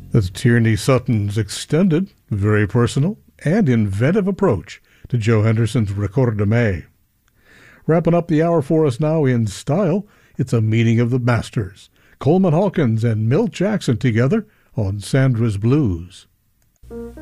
That's Tierney Sutton's extended, very personal, and inventive approach to Joe Henderson's Recorder May. Wrapping up the hour for us now in style, it's a meeting of the masters. Coleman Hawkins and Milt Jackson together on Sandra's Blues.